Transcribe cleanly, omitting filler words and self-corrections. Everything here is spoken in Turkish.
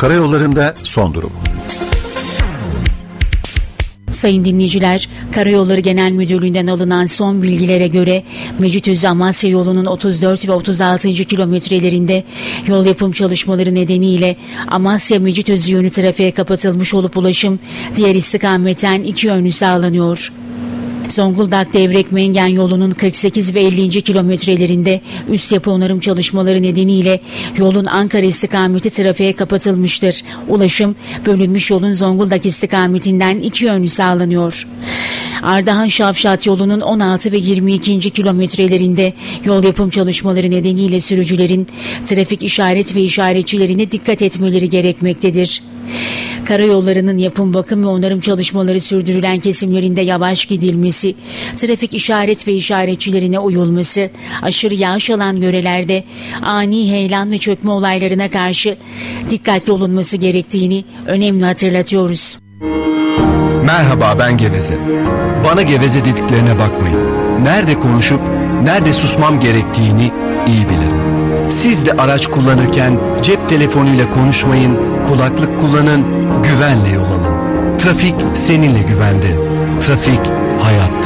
Karayollarında son durum. Sayın dinleyiciler, Karayolları Genel Müdürlüğü'nden alınan son bilgilere göre Mecitözü Amasya yolunun 34 ve 36. kilometrelerinde yol yapım çalışmaları nedeniyle Amasya Mecitözü yönü trafiğe kapatılmış olup ulaşım diğer istikametten iki yönlü sağlanıyor. Zonguldak Devrek Mengen yolunun 48 ve 50. kilometrelerinde üst yapı onarım çalışmaları nedeniyle yolun Ankara istikameti trafiğe kapatılmıştır. Ulaşım bölünmüş yolun Zonguldak istikametinden iki yönlü sağlanıyor. Ardahan Şavşat yolunun 16 ve 22. kilometrelerinde yol yapım çalışmaları nedeniyle sürücülerin trafik işaret ve işaretçilerine dikkat etmeleri gerekmektedir. Karayollarının yapım, bakım ve onarım çalışmaları sürdürülen kesimlerinde yavaş gidilmesi, trafik işaret ve işaretçilerine uyulması, aşırı yağış alan yörelerde ani heyelan ve çökme olaylarına karşı dikkatli olunması gerektiğini önemli hatırlatıyoruz. Merhaba, ben Geveze. Bana geveze dediklerine bakmayın. Nerede konuşup nerede susmam gerektiğini iyi bilirim. Siz de araç kullanırken cep telefonuyla konuşmayın, kulaklık kullanın, güvenle yol alın. Trafik seninle güvende. Trafik hayatta.